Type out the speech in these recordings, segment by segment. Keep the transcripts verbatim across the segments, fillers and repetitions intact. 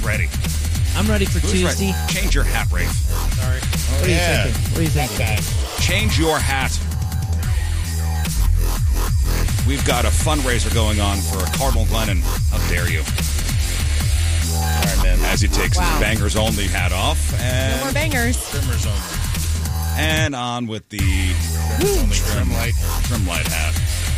ready? I'm ready for Who's Tuesday. Ready? Change your hat, Rafe. Sorry. Oh, what are yeah. you thinking? What are you thinking? That Change your hat. We've got a fundraiser going on for Cardinal Glennon. How dare you? All right, man. As he takes Wow. his bangers only hat off. And, No more bangers. Trimmers only. and on with the Trimmers only. Trim light. trim light hat.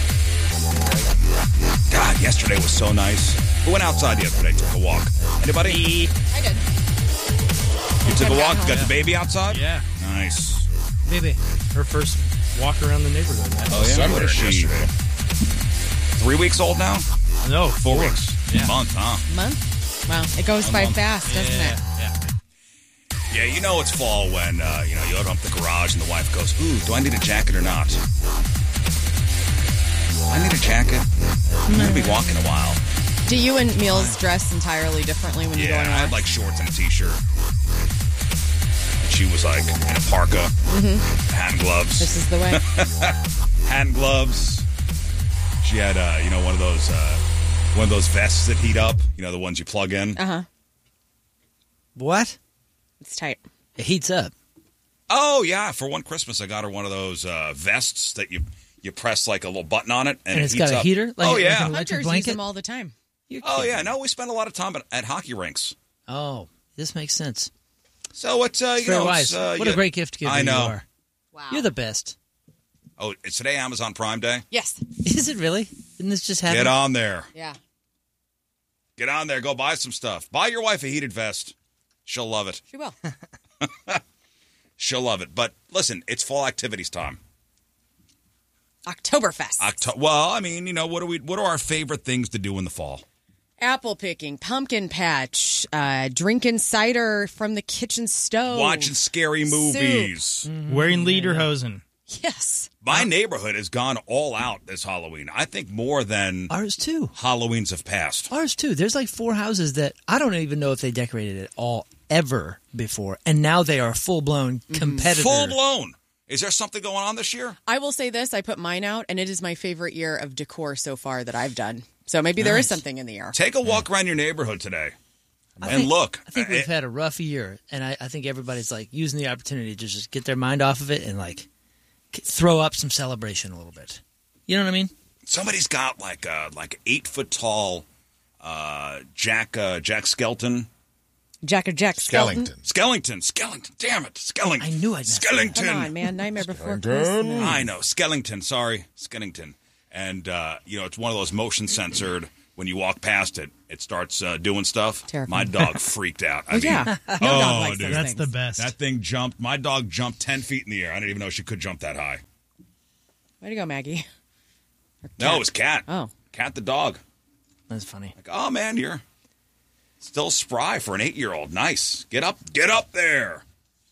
God, yesterday was so nice. We went outside yesterday, took a walk. Anybody? I did. You took a I got walk, home. got the baby outside? Yeah. Nice. Baby, her first walk around the neighborhood. Man. Oh, yeah? Sunburn What is she? yesterday. Three weeks old now? No, Four, four. weeks. Yeah. A month, huh? Month? Wow. It goes A by month. fast, doesn't yeah, it? Yeah. Yeah, you know it's fall when, uh, you know, you open up the garage and the wife goes, ooh, do I need a jacket or not? I need a jacket. I'm going to be walking a while. Do you and Meals dress entirely differently when you go Yeah, on I had walks? like shorts and a t-shirt. She was like in a parka, hand gloves, This is the way. hand gloves. She had, uh, you know, one of those, uh, one of those vests that heat up. You know, the ones you plug in. Uh-huh. What? It's tight. It heats up. Oh yeah, for one Christmas I got her one of those uh, vests that you you press like a little button on it and, And it it's heats got a up. heater? Like- oh like yeah. an electric Hunters use blanket? them all the time. You're Oh kidding. yeah. No, we spend a lot of time at, at hockey rinks. Oh, this makes sense. So it's uh, It's you very know, wise. it's, uh, what you- a great gift giver I know. you are. Wow. You're the best. Oh, it's today Amazon Prime Day. Yes. Is it really? Didn't this just happen? Get on there. Yeah. Get on there. Go buy some stuff. Buy your wife a heated vest. She'll love it. She will. She'll love it. But listen, it's fall activities time. Oktoberfest. Octo- well, I mean, you know, what are we? What are our favorite things to do in the fall? Apple picking, pumpkin patch, uh, drinking cider from the kitchen stove. Watching scary movies. Wearing lederhosen. Yes. My neighborhood has gone all out this Halloween. I think more than Ours too. Halloweens have passed. Ours too. There's like four houses that I don't even know if they decorated it all ever before, and now they are full blown competitors. Full blown. Is there something going on this year? I will say this. I put mine out, and it is my favorite year of decor so far that I've done. So maybe there is Nice. something in the air. Take a walk around your neighborhood today I and think- look. I think Uh, we've had a rough year, and I, I think everybody's like using the opportunity to just get their mind off of it and like k- throw up some celebration a little bit. You know what I mean? Somebody's got like a like eight foot tall uh, Jack uh, Jack Skelton. Jack or Jack Skeleton. Skellington. Skellington. Skellington. Damn it. Skellington. I knew I'd mess it up. Skellington. Come on, man. Nightmare Before Skellington. Christmas. I know. Skellington. Sorry. Skellington. And, uh, you know, it's one of those motion censored. When you walk past it, it starts uh, doing stuff. Terrifying. My dog freaked out. I Oh, mean, yeah. No oh, dog likes dude. those That's things. the best. That thing jumped. My dog jumped ten feet in the air. I didn't even know she could jump that high. Way to go, Maggie. Or No, cat. it was Cat. Oh. Cat the dog. That's funny. Like, oh, man, you're still spry for an eight-year-old. Nice. Get up. Get up there.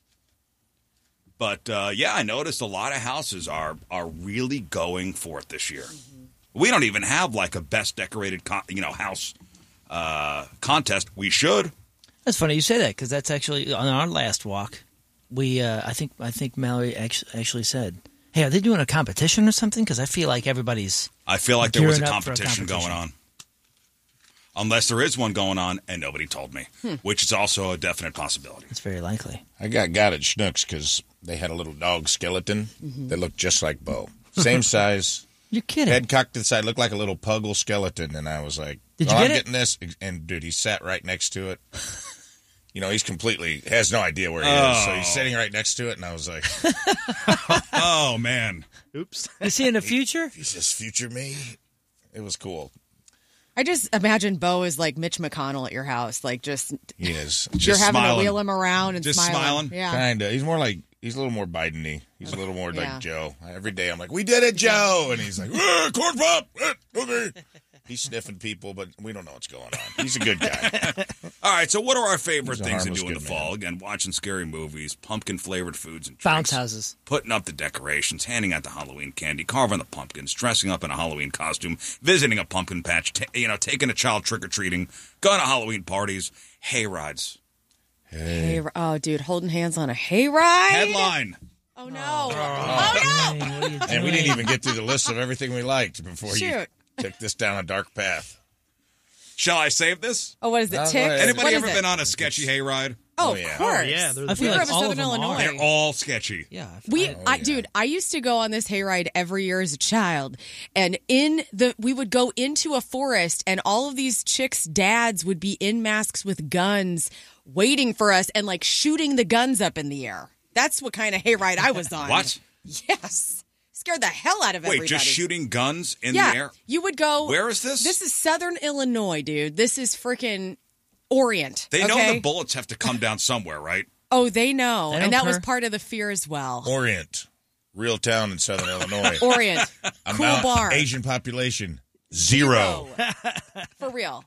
But, uh, yeah, I noticed a lot of houses are are really going for it this year. We don't even have, like, a best decorated, con- you know, house uh, contest. We should. That's funny you say that because that's actually on our last walk. We, uh, I think, I think Mallory actually, actually said, "Hey, are they doing a competition or something?" Because I feel like everybody's. I feel like there was a Gearing up for a competition, competition. going on. Unless there is one going on and nobody told me, which is also a definite possibility. It's very likely. I got got at Schnucks because they had a little dog skeleton that looked just like Bo. Same size. You're kidding. Head cocked to the side, looked like a little puggle skeleton. And I was like, Did you oh, get I'm it? getting this. And, dude, he sat right next to it. You know, he's completely, has no idea where he is. So he's sitting right next to it. And I was like, Oh, man. Oops. Is he in the future? he says, future me. It was cool. I just imagine Bo is like Mitch McConnell at your house. Like, just, He is. you're Just having smiling. to wheel him around and Just smiling. smiling? Yeah. Kind of. He's more like, he's a little more Biden-y. He's a little more Yeah. like Joe. Every day I'm like, we did it, Joe. And he's like, "Ah, corn pop. Ah, okay. He's sniffing people, but we don't know what's going on. He's a good guy. All right, so what are our favorite He's a things to harmless do in the good fall? man. Again, watching scary movies, pumpkin-flavored foods and Bounce drinks, houses. putting up the decorations, handing out the Halloween candy, carving the pumpkins, dressing up in a Halloween costume, visiting a pumpkin patch, ta you know, taking a child trick-or-treating, going to Halloween parties, hay rides. Hay, oh, dude, holding hands on a hayride? Headline. Oh, no. Oh, no. Dang, what are you And we doing? didn't even get through the list of everything we liked before you Shoot. took this down a dark path. Shall I save this? Oh, what is it? No, go Ticks? ahead. Anybody What ever is been it? on a sketchy hayride? Oh, Oh, of yeah. course. Oh, yeah, they're the I feel We grew like up in all of Southern them Illinois. are. They're all sketchy. Yeah. We, I- I, yeah. dude, I used to go on this hayride every year as a child, and in the we would go into a forest, and all of these chicks' dads would be in masks with guns, waiting for us, and like shooting the guns up in the air. That's what kind of hayride I was on. What? Yes, scared the hell out of Wait, everybody. just shooting guns in yeah, the air? you would go. Where is this? This is Southern Illinois, dude. This is freaking Orient. They know okay? the bullets have to come down somewhere, right? Oh, they know, They and don't that was care. part of the fear as well. Orient, real town in Southern Illinois. Orient, cool Amount- bar. Asian population zero. For real.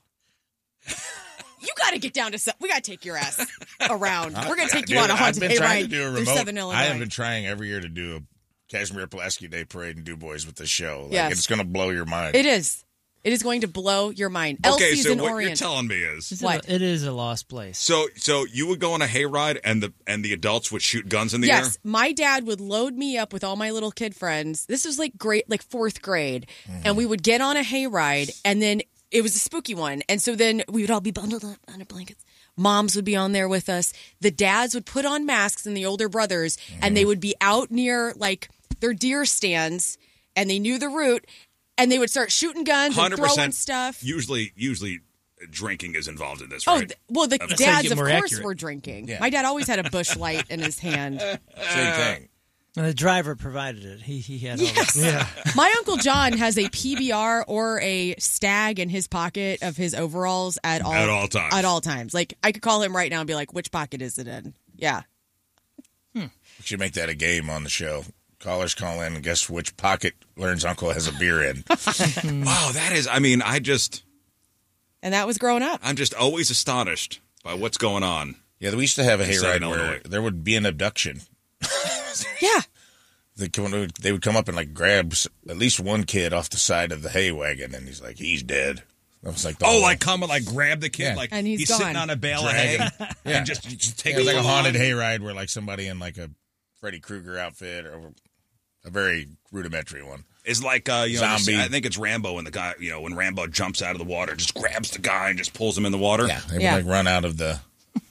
You got to get down to. Sou- We got to take your ass around. We're going to take you Dude, on a I've haunted been trying hayride to do a through remote. Southern Illinois. I have been trying every year to do a Kashmir Pulaski Day parade in Du Bois with this show. Like, Yes. it's going to blow your mind. It is. It is going to blow your mind. Okay, Elsie's so in what Orient. you're telling me is It's What? A, it is a lost place. so so you would go on a hayride and the and the adults would shoot guns in the Yes, air? my dad would load me up with all my little kid friends. This was like great, like fourth grade, and we would get on a hayride, and then it was a spooky one, and so then we would all be bundled up under blankets. Moms would be on there with us. The dads would put on masks, and the older brothers, and they would be out near like their deer stands, and they knew the route, and they would start shooting guns and throwing stuff. Usually usually drinking is involved in this, Oh, right? th- well, the how you dads, get of more course, accurate. were drinking. Yeah. My dad always had a bush light in his hand. Same thing. And the driver provided it. He he had all Yes. this. Yeah. My Uncle John has a P B R or a stag in his pocket of his overalls at all At all times. At all times. Like I could call him right now and be like, "Which pocket is it in?" Yeah. We should make that a game on the show. Callers call in and guess which pocket Learn's uncle has a beer in. Wow, that is I mean, I just And that was growing up. I'm just always astonished by what's going on. Yeah, we used to have a Southern hayride where Illinois. there would be an abduction. Yeah. They, come, they would come up and like grab s- at least one kid off the side of the hay wagon, and he's like, he's dead. I was like, the Oh, whole- like come and like grab the kid, Yeah. like And he's sitting gone. on a bale of Drag hay him. Yeah. and just, just take Yeah, it was a like a little haunted on. hayride where like somebody in like a Freddy Krueger outfit or a very rudimentary one. It's like uh, you know, this- Zombie. I think it's Rambo and the guy, you know, when Rambo jumps out of the water, just grabs the guy and just pulls him in the water. Yeah, they would Yeah. like run out of the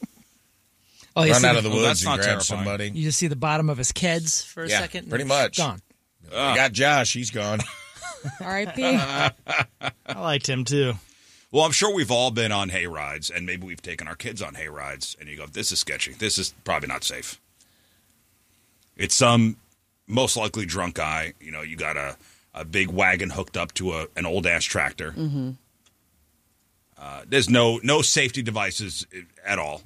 Oh, you run see out the- of the Oh, woods that's and not grab terrifying. somebody. You just see the bottom of his keds for a Yeah, second. and pretty it's much. Gone. They got Josh, he's gone. R I P I liked him too. Well, I'm sure we've all been on hay rides, and maybe we've taken our kids on hay rides, and you go, this is sketchy. This is probably not safe. It's some most likely drunk guy. You know, you got a, a big wagon hooked up to a, an old-ass tractor. Mm-hmm. Uh, there's no no safety devices at all.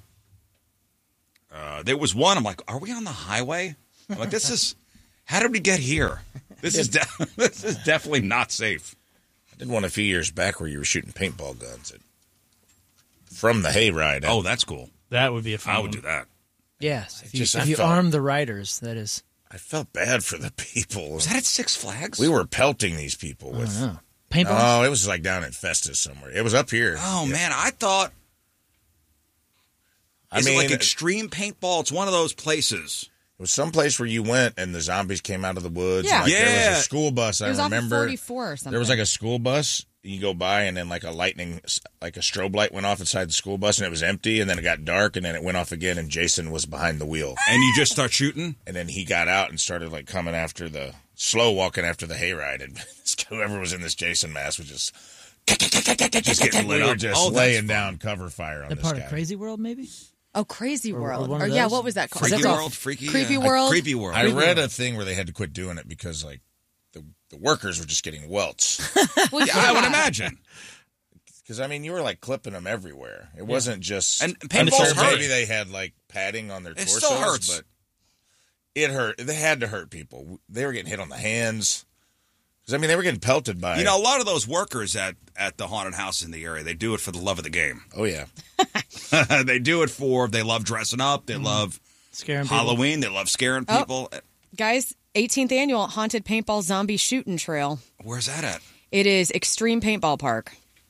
Uh, there was one, I'm like, are we on the highway? I'm like, this is, how did we get here? This is de- this is definitely not safe. I did one a few years back where you were shooting paintball guns at, from the hayride. Oh, that's cool. That would be a fun I would one. do that. Yes. If you, just- if I you felt- arm the riders, that is. I felt bad for the people. Was that at Six Flags? We were pelting these people with. Oh. Paintball? Oh, it was like down in Festus somewhere. It was up here. Oh, Yeah. man, I thought. I Is mean, it like it extreme paintball? It's one of those places. was someplace where you went and the zombies came out of the woods. Yeah. Like, There Yeah. was a school bus. I It was off of remember. forty-four or something. There was like a school bus. You go by and then like a lightning, like a strobe light went off inside the school bus and it was empty. And then it got dark and then it went off again and Jason was behind the wheel. And you just start shooting? And then he got out and started like coming after the slow walking after the hayride. And whoever was in this Jason mask was just Just getting lit we were up. just Oh, that's laying fun. down cover fire on That this part guy. of Crazy World, maybe? Oh, Crazy Or- or World. one Or, of yeah, those? what was that called? Freaky That's all- World? Freaky? Creepy yeah. World? Creepy World. I read a thing where they had to quit doing it because like the, the workers were just getting welts. Well, Yeah, I would yeah. imagine. Because I mean, you were like clipping them everywhere. It wasn't just. And I'm paintballs sure hurt. maybe they had like padding on their It torsos, still hurts. but it hurt. They had to hurt people. They were getting hit on the hands. Because I mean, they were getting pelted by. You know, a lot of those workers at, at the haunted houses in the area, they do it for the love of the game. Oh yeah. They do it for, they love dressing up, they love Scaring people. Halloween, they love scaring Oh. people. Guys, eighteenth annual Haunted Paintball Zombie Shooting Trail. Where's that at? It is Extreme Paintball Park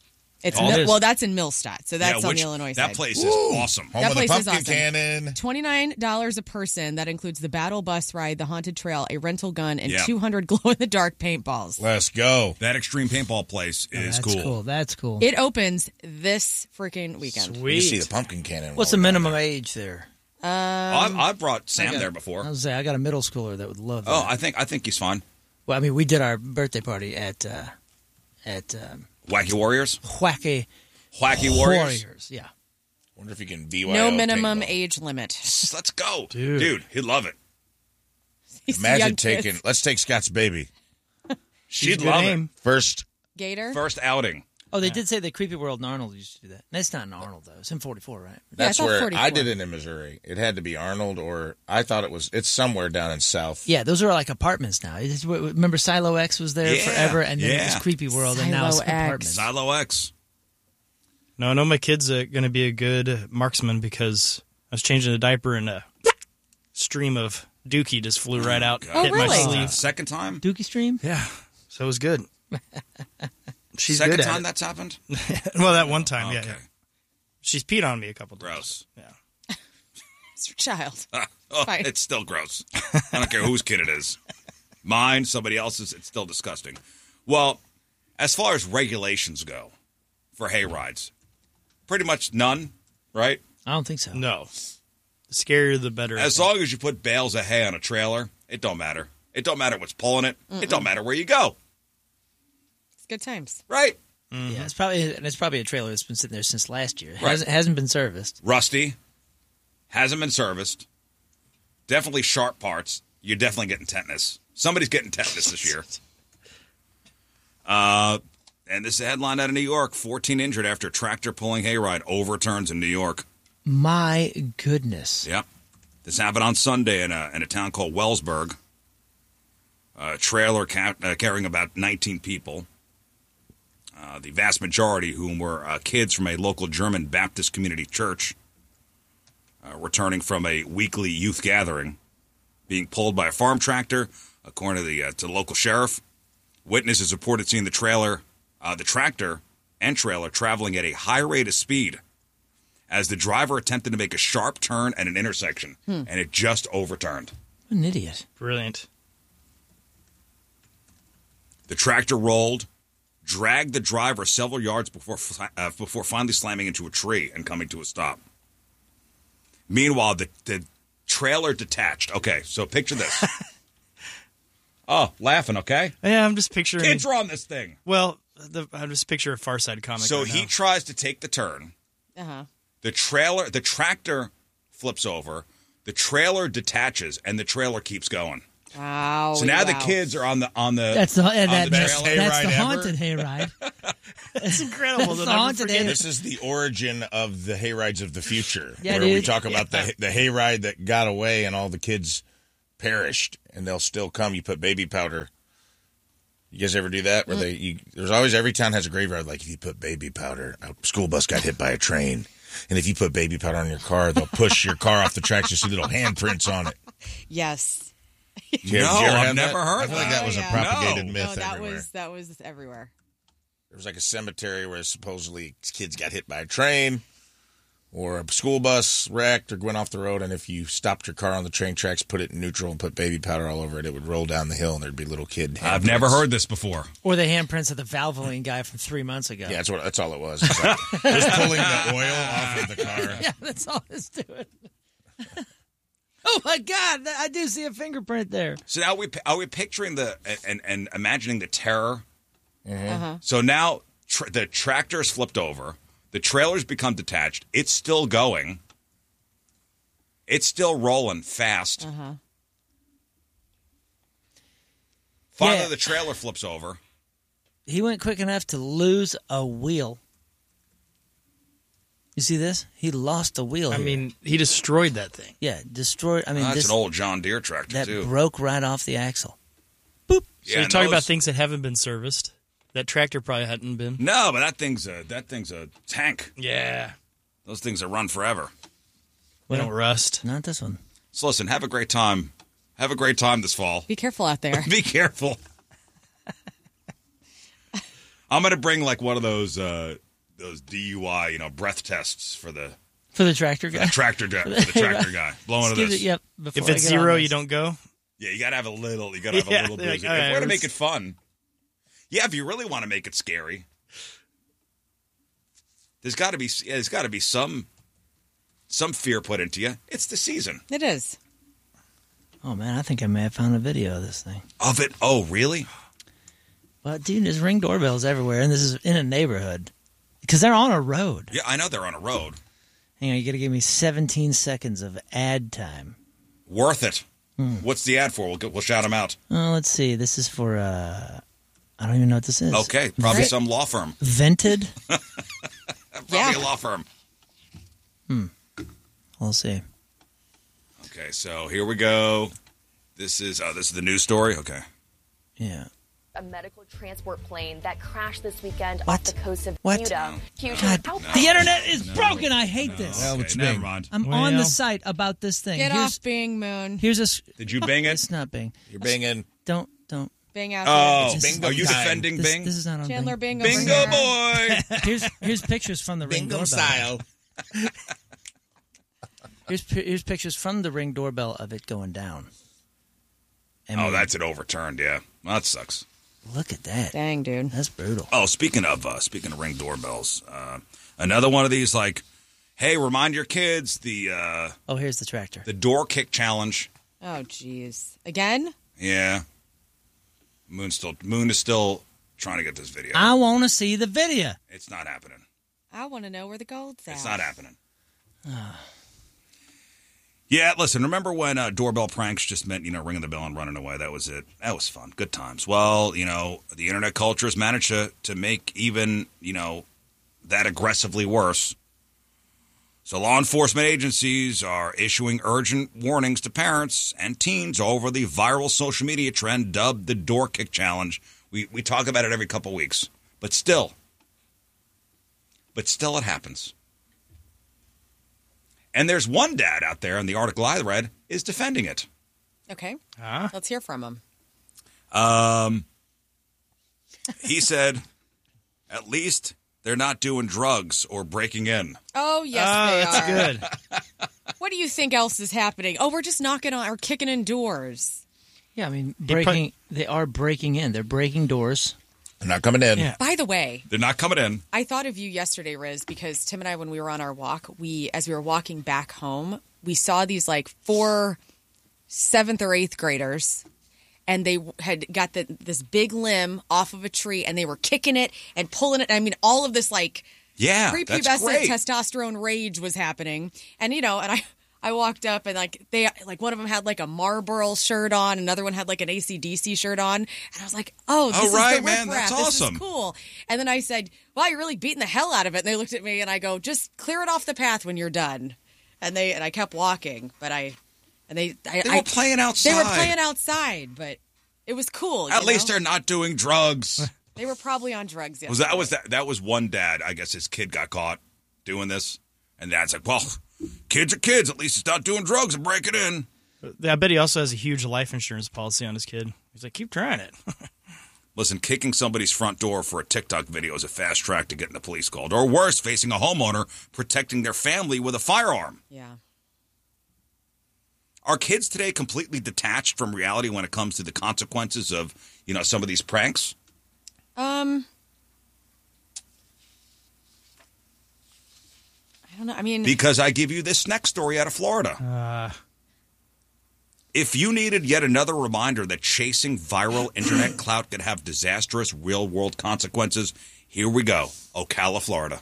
It's Oh, Mil- it is. well, that's in Millstadt, so that's Yeah, on which- the Illinois that side. place is Woo! awesome. Home That of the place is pumpkin awesome. cannon. twenty-nine dollars a person. That includes the battle bus ride, the haunted trail, a rental gun, and Yeah. two hundred glow-in-the-dark paintballs. Let's go. That extreme paintball place is That's cool. cool. That's cool. It opens this freaking weekend. We see the Sweet. pumpkin cannon. What's while the we're down minimum there. age there? Oh, I've, I've brought Sam got- there I before. was say I got a middle schooler that would love that. Oh, I think I think he's fine. Well, I mean, we did our birthday party at uh, at um, Wacky Warriors, Wacky Wacky Warriors. Yeah. Wonder if you can V Y O No minimum paintball. age limit. Let's go, Dude. Dude, he'd love it. These Imagine young taking. kids. Let's take Scott's baby. She'd Good love aim. First. Gator. it. First outing. Oh, they did say that Creepy World in Arnold used to do that. That's not in Arnold though. It's in forty-four, right? That's I thought where forty-four. I did it in Missouri. It had to be Arnold, or I thought it was. It's somewhere down in South. Yeah, those are like apartments now. It's- remember, Silo X was there Yeah, forever, and then it was yeah. Creepy World, and now it's Silo X. apartments. Silo X. No, I know my kid's uh, going to be a good marksman because I was changing a diaper and a stream of dookie just flew right out, Oh, hit really? my Uh, sleeve. second time. Dookie Stream. Yeah, so it was good. She's second good at time it. that's happened. Well, that one time, yeah, Okay. yeah. She's peed on me a couple times. Gross. Yeah. It's your child. Oh, Fine. it's still gross. I don't care whose kid it is. Mine, somebody else's, it's still disgusting. Well, as far as regulations go for hay rides, pretty much none, right? I don't think so. No. The scarier, the better. I As think. long as you put bales of hay on a trailer, it don't matter. It don't matter what's pulling it. It don't matter where you go, It's good times. right? Yeah, it's probably and it's probably a trailer that's been sitting there since last year. It Right. hasn't, hasn't been serviced. Rusty, hasn't been serviced. Definitely sharp parts. You're definitely getting tetanus. Somebody's getting tetanus this year. Uh, and this is a headline out of New York: fourteen injured after tractor pulling hayride overturns in New York. My goodness. Yep. This happened on Sunday in a, in a town called Wellsburg. A trailer ca- uh, carrying about nineteen people. Uh, the vast majority whom were uh, kids from a local German Baptist community church, uh, returning from a weekly youth gathering, being pulled by a farm tractor, according to the, uh, to the local sheriff. Witnesses reported seeing the trailer, uh, the tractor and trailer traveling at a high rate of speed as the driver attempted to make a sharp turn at an intersection, and it just overturned. What an idiot. Brilliant. The tractor rolled, dragged the driver several yards before uh, before finally slamming into a tree and coming to a stop. Meanwhile, the, the trailer detached. Okay, so picture this. Oh, laughing, okay? Yeah, I'm just picturing. Kids are on this thing. Well, the, I'm just picturing a Far Side comic. So right he now. tries to take the turn. Uh huh. The trailer, the tractor flips over. The trailer detaches, and the trailer keps going. Wow. So now the wow. kids are on the on the. That's the, uh, that, the that's, trailer. that's the Hayride ever? haunted hayride. It's incredible. That's They'll the never haunted forget hayride. it. This is the origin of the hayrides of the future, Yeah, where we dude. talk about the the hayride that got away and all the kids perished, and they'll still come. You put baby powder. You guys ever do that? Where they you, there's always every town has a graveyard. Like if you put baby powder, a school bus got hit by a train, and if you put baby powder on your car, they'll push your car off the tracks. You see little handprints on it. Yes. You No, ever- you ever I've have never that? heard I feel like that. that was Oh, a yeah. propagated No. myth No, that everywhere. was that was everywhere. There was like a cemetery where supposedly kids got hit by a train or a school bus wrecked or went off the road, and if you stopped your car on the train tracks, put it in neutral, and put baby powder all over it, it would roll down the hill, and there'd be little kid I've never handprints. heard this before. Or the handprints of the Valvoline guy from three months ago. Yeah, that's what. That's all it was. It's like, just pulling the oil off of the car. Yeah, that's all it's doing. Oh my God! I do see a fingerprint there. So now we are we picturing the and and imagining the terror. Uh-huh. So now tr- the tractor's flipped over, the trailer's become detached. It's still going. It's still rolling fast. Uh-huh. Finally, Yeah. the trailer flips over. He went quick enough to lose a wheel. You see this? He lost a wheel. I here. mean, he destroyed that thing. yeah, destroyed. I mean, Oh, that's this, an old John Deere tractor that too. broke right off the axle. So Yeah, you're and talking about those- things that haven't been serviced. That tractor probably hadn't been. No, but that thing's a that thing's a tank. Yeah. Those things are run forever. They don't rust. Not this one. So listen, have a great time. Have a great time this fall. Be careful out there. Be careful. I'm gonna bring like one of those uh, those D U I, you know, breath tests for the For the tractor guy. the tractor guy, for the tractor guy. Blowing to Excuse this. it, yep. before If I it's get on zero, this. you don't go. Yeah, you got to have a little. You got to have Yeah, a little they're bit. like, all if right, we're going to let's- make it fun. Yeah, if you really want to make it scary, there's got to be yeah, there's got to be some some fear put into you. It's the season It is. Oh, man, I think I may have found a video of this thing. of it. Oh, really? Well, dude, there's Ring doorbells everywhere, and this is in a neighborhood. Because they're on a road. Yeah, I know they're on a road. Hang on, you got to give me seventeen seconds of ad time. Worth it. Hmm. What's the ad for? We'll go- we'll shout them out. Oh, let's see. This is for, uh, I don't even know what this is. Okay, probably Right. some law firm. Vented? Probably Yeah. a law firm. We'll see. Okay, so here we go. This is oh, this is the news story. Okay. Yeah. A medical transport plane that crashed this weekend What? off the coast of What? Utah. Huge God, health- the internet is broken. I hate this. Well, Okay, it's never Bing. mind. I'm Well- on the site about this thing. Get here's, off Bing, Moon. Here's a. s- Did you bing it? It's not Bing. You're banging. Don't, don't. Bing out Oh, It's bingo are you time. defending This, Bing? this is not on Chandler Bing. Bing. over Bingo here. boy. Here's here's pictures from the Ring Bingo doorbell. style. Here's pi- here's pictures from the Ring doorbell of it going down. I mean, Oh, that's it overturned. Yeah, well, that sucks. look at that. Dang, dude. That's brutal. Oh, speaking of uh, speaking of Ring doorbells, uh, another one of these like, hey, remind your kids the uh, Oh, here's the tractor. the door kick challenge. Oh, jeez. Again? Yeah, Moon still Moon is still trying to get this video. I want to see the video. It's not happening. I want to know where the gold's at. It's not happening. Yeah, listen, remember when uh, doorbell pranks just meant, you know, ringing the bell and running away? That was it. That was fun. Good times. Well, you know, the internet culture has managed to, to make even, you know, that aggressively worse. So law enforcement agencies are issuing urgent warnings to parents and teens over the viral social media trend dubbed the door kick challenge. We, we talk about it every couple weeks. But still, but still it happens. And there's one dad out there in the article I read is defending it. Okay. Huh? Let's hear from him. Um, he said, at least they're not doing drugs or breaking in. Oh, yes, Oh, they that's are. good. What do you think else is happening? Oh, we're just knocking on or kicking in doors. Yeah, I mean, put- breaking. They are breaking in. They're breaking doors. I'm not coming in. Yeah. By the way, They're not coming in. I thought of you yesterday, Riz, because Tim and I, when we were on our walk, we, as we were walking back home, we saw these like four seventh or eighth graders, and they had got the, this big limb off of a tree, and they were kicking it and pulling it. I mean, all of this like Yeah, that's prepubescent great. testosterone rage was happening, and you know, and I. I walked up and like they like one of them had like a Marlboro shirt on, another one had like an A C D C shirt on, and I was like, "Oh, this Oh, is right, the man, riff-raff. that's This awesome." is cool." And then I said, "Wow, you're really beating the hell out of it." And they looked at me and I go, "Just clear it off the path when you're done." And they and I kept walking, but I and they I, They I, were playing outside. They were playing outside, but it was cool. At you least know? they're not doing drugs. they were probably on drugs. was that was that that was one dad? I guess his kid got caught doing this, and dad's like, "Well, kids are kids. At least it's not doing drugs and breaking in." I bet he also has a huge life insurance policy on his kid. He's like, keep trying it. Listen, kicking somebody's front door for a TikTok video is a fast track to getting the police called. Or worse, facing a homeowner protecting their family with a firearm. Yeah. Are kids today completely detached from reality when it comes to the consequences of, you know, some of these pranks? Um. I don't know. I mean, Because I give you this next story out of Florida. Uh, If you needed yet another reminder that chasing viral internet clout could have disastrous real-world consequences, here we go. Ocala, Florida.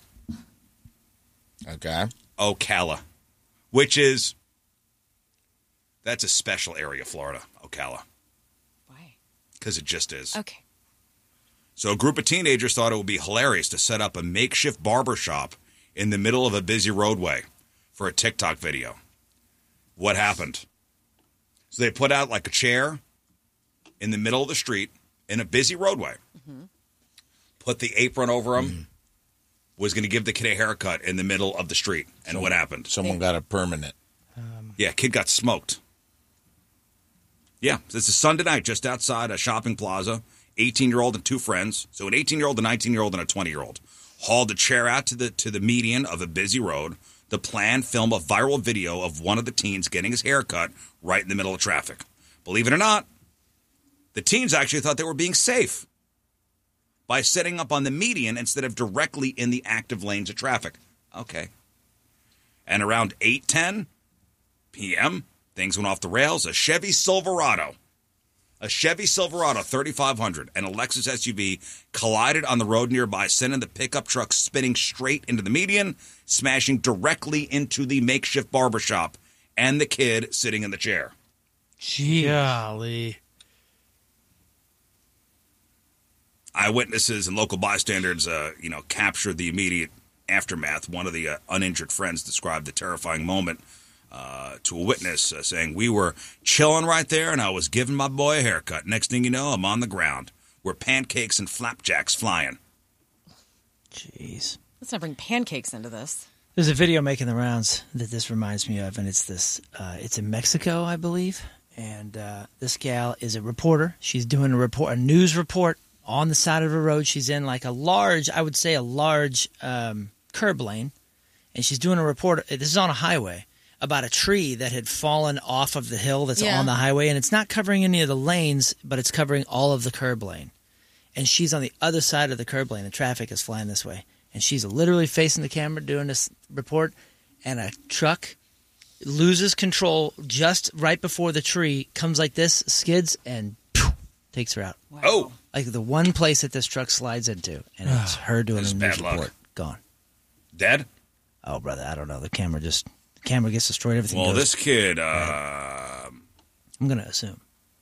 Okay. Ocala, which is, that's a special area of Florida, Ocala, why? because it just is. Okay. So a group of teenagers thought it would be hilarious to set up a makeshift barber shop in the middle of a busy roadway for a TikTok video. What happened? So they put out like a chair in the middle of the street in a busy roadway, mm-hmm. put the apron over him, mm-hmm. was going to give the kid a haircut in the middle of the street. And So- what happened? Someone got a permanent. Yeah, kid got smoked. Yeah, this is Sunday night just outside a shopping plaza. eighteen-year-old and two friends. So an eighteen-year-old, a nineteen-year-old, and a twenty-year-old. hauled a chair out to the to the median of a busy road. The plan: film a viral video of one of the teens getting his hair cut right in the middle of traffic. Believe it or not, the teens actually thought they were being safe by setting up on the median instead of directly in the active lanes of traffic. Okay. And around eight ten p.m., things went off the rails. A Chevy Silverado, a Chevy Silverado thirty-five hundred and a Lexus S U V collided on the road nearby, sending the pickup truck spinning straight into the median, smashing directly into the makeshift barbershop and the kid sitting in the chair. Gee. Golly. Eyewitnesses and local bystanders, uh, you know, captured the immediate aftermath. One of the uh, uninjured friends described the terrifying moment uh, to a witness, uh, saying, "We were chilling right there, and I was giving my boy a haircut. Next thing you know, I'm on the ground. We're pancakes and flapjacks flying." Jeez. Let's not bring pancakes into this. There's a video making the rounds that this reminds me of, and it's this. Uh, it's in Mexico, I believe, and uh, this gal is a reporter. She's doing a report, a news report on the side of the road. She's in like a large, I would say, a large um, curb lane, and she's doing a report. This is on a highway about a tree that had fallen off of the hill that's Yeah. on the highway, and it's not covering any of the lanes, but it's covering all of the curb lane. And she's on the other side of the curb lane. The traffic is flying this way. And she's literally facing the camera doing this report, and a truck loses control just right before the tree, comes like this, skids, and phew, takes her out. Wow. Oh, Like the one place that this truck slides into, and it's her doing This a is news bad luck. report. Gone. dead? Oh, brother, I don't know. The camera just, the camera gets destroyed. Everything Well, goes. this kid, uh, I'm going to assume.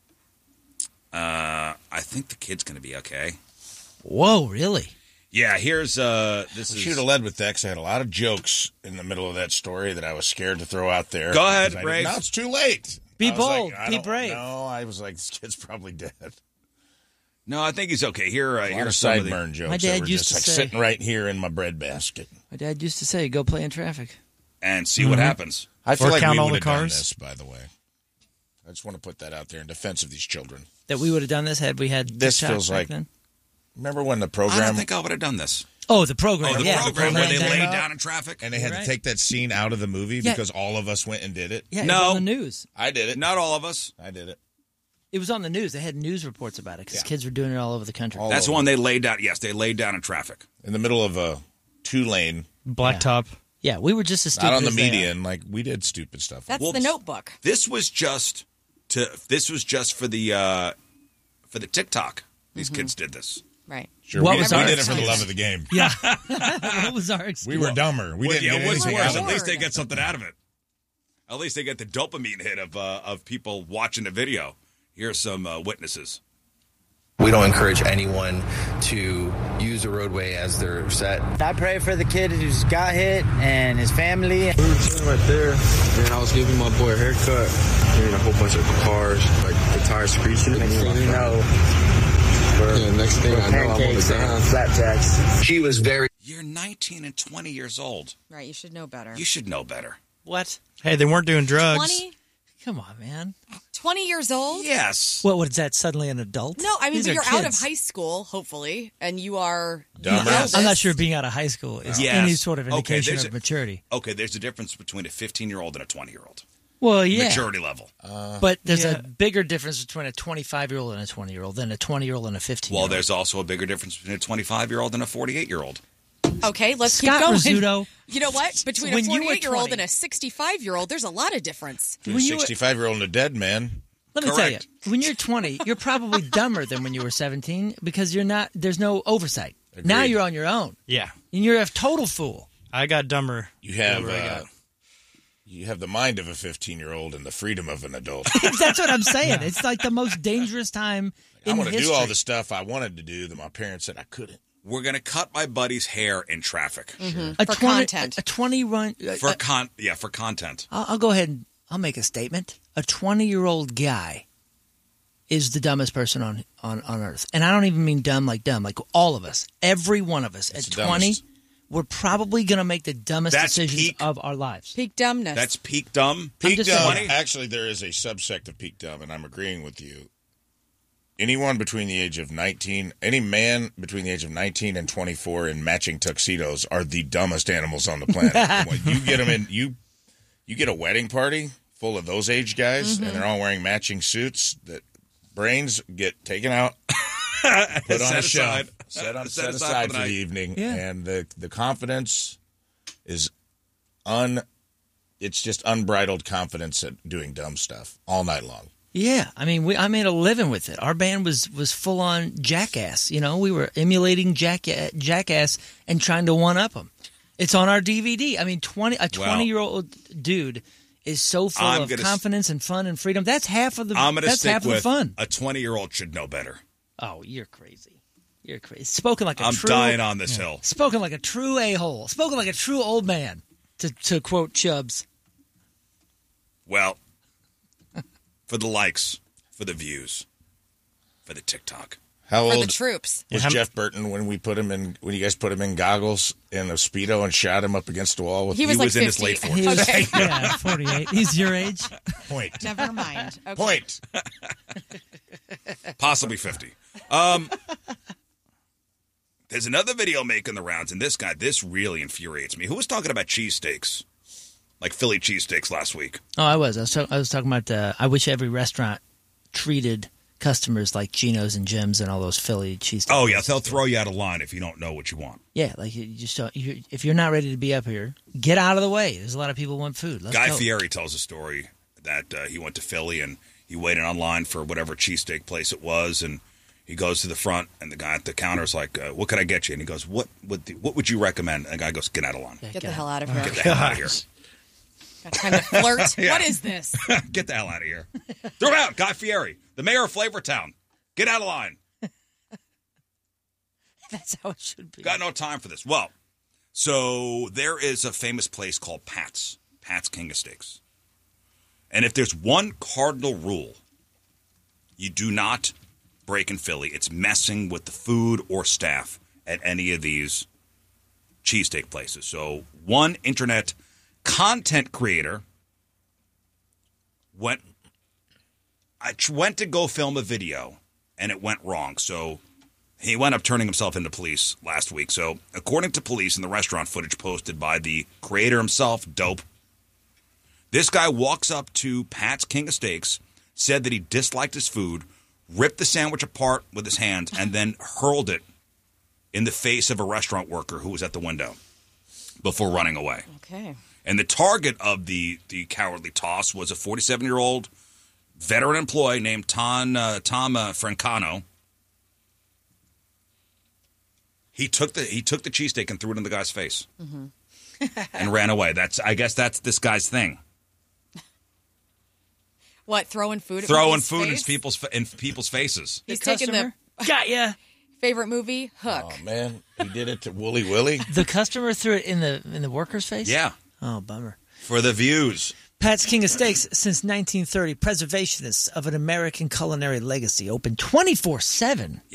uh, I think the kid's going to be okay. Whoa, really? Yeah, here's, uh, this I is... should have led with that 'cause I had a lot of jokes in the middle of that story that I was scared to throw out there. Go ahead, 'Cause I Ray. didn't- Now it's too late. Be I was bold. like, I Be don't brave. know. I was like, this kid's probably dead. No, I think he's okay. Here, uh, A lot of here's some of the... sideburn jokes My dad that were used just to like say- sitting right here in my breadbasket. My dad used to say, go play in traffic. And see what happens. I feel Or like count we all would the have done cars. this, by the way. I just want to put that out there in defense of these children. That we would have done this had we had This TikTok feels back like- then? Remember when the I program don't think I would have done this. Oh, the program. Oh, the yeah, program where they program laid came out. down in traffic? and they had You're to right. take that scene out of the movie Yeah. because all of us went and did it? Yeah, it No. was on the news. I did it. Not all of us. I did it. It was on the news. They had news reports about it because Yeah. kids were doing it all over the country. All That's over. the one they laid down. Yes, they laid down in traffic. In the middle of a two-lane, Blacktop. Yeah, we were just as stupid not on the as they are. median. Like, we did stupid stuff. That's Well, the Notebook. This was just to. This was just for the uh, for the TikTok. These kids did this. Right. Sure, What we, was did, we our did it for the excuse? love of the game. Yeah. What was our We excuse? were dumber. We Well, didn't yeah, get what's anything worse? out At of least it. they get something out of it. At least they get the dopamine hit of uh, of people watching the video. Here's some uh, witnesses. We don't encourage anyone to use the roadway as their set. I pray for the kid who's got hit and his family. We were chilling right there, and I was giving my boy a haircut, hearing a whole bunch of cars, like the tires screeching. Next thing you know, Yeah, next thing I know, I'm on the pancakes and ground. flapjacks. She was very You're nineteen and twenty years old. Right. You should know better. You should know better. What? Hey, they weren't doing drugs. twenty, Come on, man. twenty years old? Yes. What was that? Suddenly an adult? No, I mean, These but are you're out of kids. high school, hopefully, and you are. Dumber. you know I'm not this. sure being out of high school is Yes. any sort of Okay, indication there's of a- maturity. Okay, there's a difference between a fifteen-year-old and a twenty-year-old. Well, yeah. Maturity level. But there's Yeah. a bigger difference between a twenty-five-year-old and a twenty-year-old than a twenty-year-old and a fifteen-year-old. Well, there's also a bigger difference between a twenty-five-year-old and a forty-eight-year-old. Okay, let's Scott keep going. Rizzuto. You know what? Between When a you were forty-eight-year-old twenty. and a sixty-five-year-old, there's a lot of difference. You're a When you were- sixty-five-year-old and a dead man. Let me Correct. tell you, when you're twenty, you're probably dumber than when you were seventeen because you're not. There's no oversight. Now Agreed. you're on your own, Yeah. and you're a total fool. I got dumber. You have Whatever I uh, got. you have the mind of a fifteen-year-old and the freedom of an adult. That's what I'm saying. It's like the most dangerous time I in want to history. do all the stuff I wanted to do that my parents said I couldn't. We're going to cut my buddy's hair in traffic. a For 20, content. A, a twenty run. uh, For uh, con yeah, for content. I'll, I'll go ahead and I'll make a statement. A twenty-year-old guy is the dumbest person on, on, on earth, and I don't even mean dumb like dumb. Like all of us, every one of us It's at the twenty, dumbest. we're probably going to make the dumbest That's decisions peak. of our lives. Peak dumbness. That's peak dumb. I'm Peak just dumb. saying. Actually, there is a subsect of peak dumb, and I'm agreeing with you. anyone between the age of nineteen, any man between the age of nineteen and twenty-four in matching tuxedos are the dumbest animals on the planet. When you get them in, you you get a wedding party full of those age guys, Mm-hmm. and they're all wearing matching suits. That brains get taken out, put on Set a shelf, aside. set on Set set aside aside for for the the night. evening, Yeah. and the the confidence is un. It's just unbridled confidence at doing dumb stuff all night long. Yeah, I mean, we I made a living with it. Our band was was full on Jackass. You know, we were emulating Jack, Jackass and trying to one up them. It's on our D V D. I mean, twenty a Well, twenty year old dude is so full I'm of gonna s- confidence and fun and freedom. That's half of the. I'm going to that's stick half of the with fun. a twenty-year-old should know better. Oh, you're crazy. You're crazy. Spoken like a I'm true. dying on this hill. Spoken like a true a hole. Spoken like a true old man. To to quote Chubbs. Well, for the likes, for the views, for the TikTok. How For old the troops. was Yeah, how- Jeff Burton when we put him in? When you guys put him in goggles and a Speedo and shot him up against the wall with He was He like was in his fifty. late forties. He was, Okay. yeah, forty-eight. He's your age. point? Never mind. Okay. Point. Possibly fifty. Um, there's another video making the rounds, and this guy, this really infuriates me. Who was talking about cheesesteaks? Like Philly cheesesteaks last week. Oh, I was. I was, talk- I was talking about. Uh, I wish every restaurant treated customers like Geno's and Jim's and all those Philly cheese. Oh, yeah, they'll throw you out of line if you don't know what you want. Yeah, like you just don't, you, if you're not ready to be up here, get out of the way. There's a lot of people who want food. Let's Guy go. Fieri tells a story that uh, he went to Philly and he waited online for whatever cheesesteak place it was, and he goes to the front, and the guy at the counter is like, uh, what can I get you? And he goes, what would the, what would you recommend? And the guy goes, get out of line. Get the hell out of here. Get the hell out of here. Got time to flirt. Yeah. What is this? Get the hell out of here. Throw him out, Guy Fieri, the mayor of Flavortown. Get out of line. That's how it should be. Got no time for this. Well, so there is a famous place called Pat's, Pat's King of Steaks. And if there's one cardinal rule you do not break in Philly, it's messing with the food or staff at any of these cheesesteak places. So one internet content creator went I tr- went to go film a video, and it went wrong. So he wound up turning himself into police last week. So according to police in the restaurant footage posted by the creator himself, Dope, this guy walks up to Pat's King of Steaks, said that he disliked his food, ripped the sandwich apart with his hands, and then hurled it in the face of a restaurant worker who was at the window before running away. Okay. And the target of the, the cowardly toss was a forty-seven-year-old veteran employee named Tom, uh, Tom uh, Francano. He took the he took the cheesesteak and threw it in the guy's face Mm-hmm. and ran away. That's I guess that's this guy's thing. What, throwing food at Throwing people's food in face? people's fa- in people's faces. He's The taking the customer? Got ya. favorite movie, Hook. Oh man, he did it to Wooly Willy. The customer threw it in the in the worker's face. Yeah, Oh, bummer. for the views. Pat's King of Steaks, since nineteen thirty, preservationists of an American culinary legacy, open twenty-four seven.